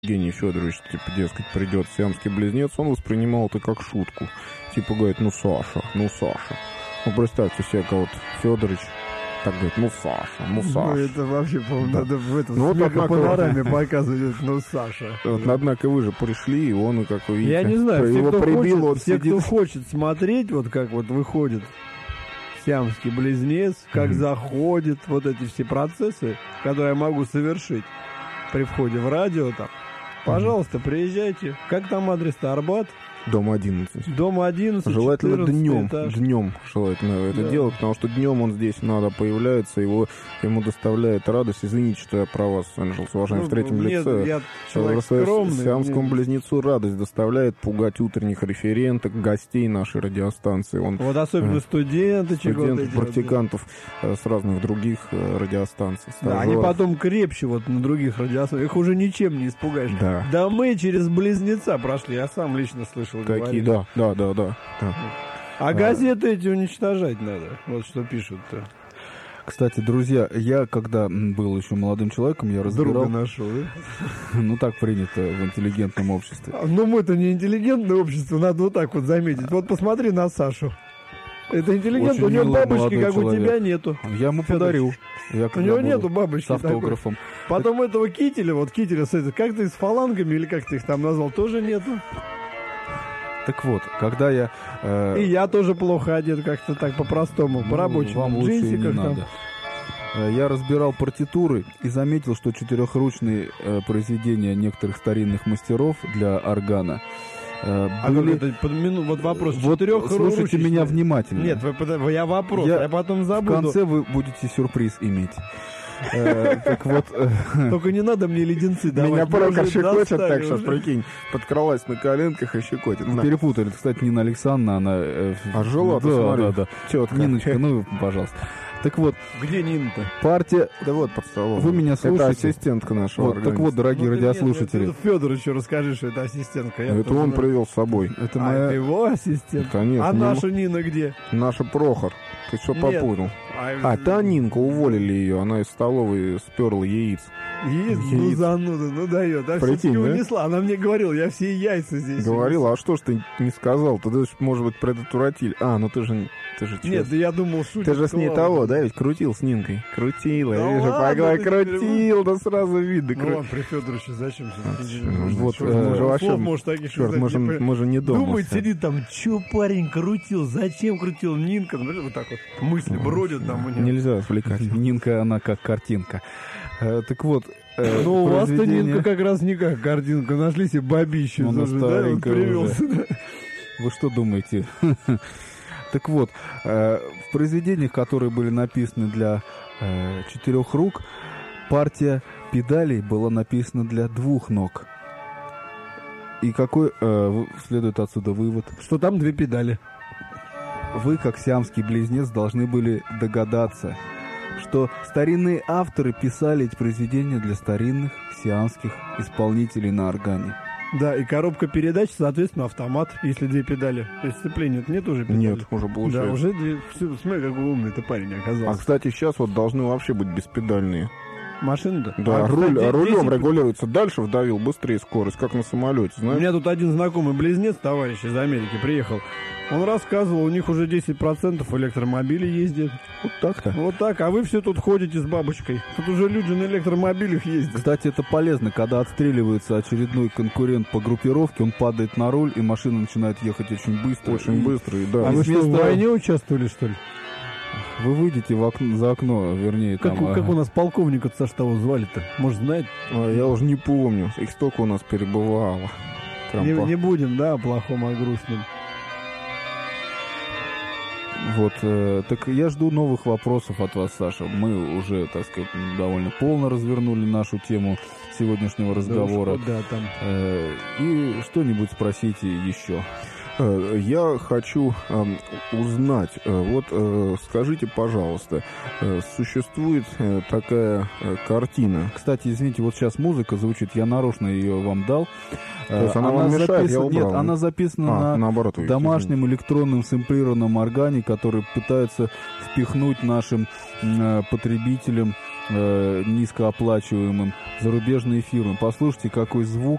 Евгений Федорович, типа, дескать, придет сиамский близнец, он воспринимал это как шутку. Типа, говорит, ну, Саша. Ну, представьте себе, вот Федорович так говорит, ну, Саша. Ну, это вообще, по-моему, надо в этом ну, смехопанораме показывать, ну, Саша. Вот, однако вы же пришли, и он, как вы видите, я не знаю, его прибил, он все, сидит... кто хочет смотреть, вот как вот выходит сиамский близнец, как заходит, вот эти все процессы, которые я могу совершить при входе в радио, там, пожалуйста, приезжайте. Как там адрес-то? Арбат? Дом 11. Дом 11, желательно днем. Этаж. Днем желательно это делать, потому что днем он здесь надо появляется, ему доставляет радость. Извините, что я про вас, Анжел, с уважением в третьем лице. Я человек скромный. Сиамскому близнецу радость доставляет пугать утренних референток, гостей нашей радиостанции. Вот особенно студентов, практикантов с разных других радиостанций. Да, они потом крепче вот на других радиостанциях. Их уже ничем не испугаешь. Да мы через близнеца прошли, я сам лично слышал. Какие? Да. А газеты эти уничтожать надо. Вот что пишут-то. Кстати, друзья, я когда был еще молодым человеком, я разбирал... Друга нашел, да? Ну, так принято в интеллигентном обществе. Ну, мы-то не интеллигентное общество, надо вот так вот заметить. Вот посмотри на Сашу. Это интеллигент, очень у него бабочки, как человек. У тебя нету. Я ему подарю. У него нету бабочки. С автографом. Такой. Потом этого кителя, как ты с фалангами, или как ты их там назвал, тоже нету. Так вот, когда я... И я тоже плохо одет, как-то так по-простому, по-рабочему. Вам лучше и не надо. Я разбирал партитуры и заметил, что четырехручные произведения некоторых старинных мастеров для органа были... Вот вопрос. Вот слушайте меня внимательно. Нет, я вопрос, я потом забуду. В конце вы будете сюрприз иметь. Так вот... Только не надо мне леденцы давать. Меня порока щекотит так, сейчас, прикинь, подкралась на коленках и щекотит. Перепутали. Кстати, Нина Александровна, она... А жила-то, смотри. Да. Тетка. Ниночка, ну, пожалуйста. Так вот. Где Нина-то? Партия... Да вот, под столом. Вы меня слушаете? Это ассистентка нашего организма. Так вот, дорогие радиослушатели. Федоровичу расскажи, что это ассистентка. Это он привел с собой. Это моя... это его ассистент? Конечно. А наша Нина где? Наша Прохор. Ты что попутал? Та Нинка, уволили ее. Она из столовой сперла яиц. Яиц? Ну, зануда, ну дает. А все-таки унесла. Она мне говорила, я все яйца здесь. Говорила, а что ж ты не сказал? Ты, может быть, предотвратили. Ну ты же нет, да я думал, шутит. Ты же с ней того, да, ведь крутил с Нинкой? Крутил, я вижу, погоди, крутил, да сразу видно. Ну ладно, при Федоровиче зачем? Вот, черт, мы же не дома. Думает, сидит там, че парень крутил, зачем крутил Нинка? Вот так вот мысли бродят там у него. Нельзя отвлекать. Нинка, она как картинка. Так вот, ну, у вас-то Нинка как раз не как картинка. Нашли себе бабищу. Она старенькая уже. Вы что думаете? Так вот, в произведениях, которые были написаны для 4 рук, партия педалей была написана для 2 ног. И какой следует отсюда вывод? Что там 2 педали. Вы, как сиамский близнец, должны были догадаться, что старинные авторы писали эти произведения для старинных сиамских исполнителей на органе. Да, и коробка передач, соответственно, автомат, если 2 педали. То есть сцепления нет уже педали? Нет, уже получается. Да, уже 2. Все, смотри, какой умный ты парень оказался. А, кстати, сейчас вот должны вообще быть беспедальные. Машины-то? Да, рулем регулируется. Дальше вдавил, быстрее скорость, как на самолете, знаешь? У меня тут один знакомый близнец, товарищ из Америки, приехал. Он рассказывал, у них уже 10% электромобилей ездят. Вот так-то? Вот так, а вы все тут ходите с бабочкой. Тут уже люди на электромобилях ездят. Кстати, это полезно, когда отстреливается очередной конкурент по группировке, он падает на руль, и машина начинает ехать очень быстро. Очень быстро, да. А вы что, в войне участвовали, что ли? Вы выйдете за окно, вернее, как у нас полковника со что звали-то? Может, знаете? Я уже не помню. Их столько у нас перебывало. Не будем, да, о плохом, о грустном. Вот, так я жду новых вопросов от вас, Саша. Мы уже, так сказать, довольно полно развернули нашу тему сегодняшнего разговора. Да, там. И что-нибудь спросите еще. Я хочу узнать, вот скажите, пожалуйста, существует такая картина. Кстати, извините, вот сейчас музыка звучит, я нарочно ее вам дал. То есть она вам мешает, я убрал. Нет, она записана наоборот, на домашнем электронном сэмплированном органе, который пытается впихнуть нашим потребителям низкооплачиваемым зарубежные фирмы. Послушайте, какой звук